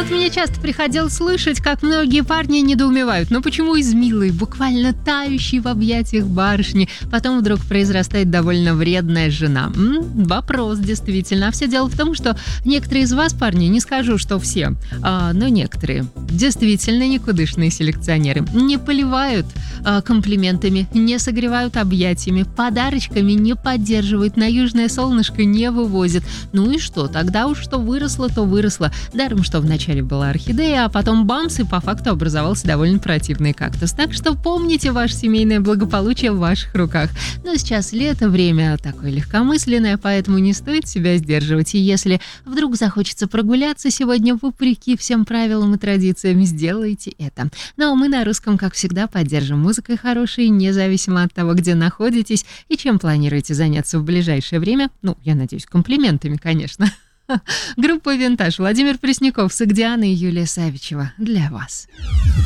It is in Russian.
Вот мне часто приходилось слышать, как многие парни недоумевают, но почему из милой, буквально тающей в объятиях барышни, потом вдруг произрастает довольно вредная жена? Вопрос, действительно. А все дело в том, что некоторые из вас, парни, не скажу, что все, но некоторые, действительно никудышные селекционеры, не поливают комплиментами, не согревают объятиями, подарочками не поддерживают, на южное солнышко не вывозят. Ну и что? Тогда уж что выросло, то выросло. Даром, что вначале была орхидея, а потом бамс, и по факту образовался довольно противный кактус. Так что помните, ваше семейное благополучие в ваших руках. Но сейчас лето, время такое легкомысленное, поэтому не стоит себя сдерживать. И если вдруг захочется прогуляться сегодня вопреки всем правилам и традициям, сделайте это. Ну а мы на русском, как всегда, поддержим музыкой хорошей, независимо от того, где находитесь и чем планируете заняться в ближайшее время. Ну, я надеюсь, комплиментами, конечно. Группа «Винтаж», Владимир Пресняков, Согдиана и Юлия Савичева. Для вас.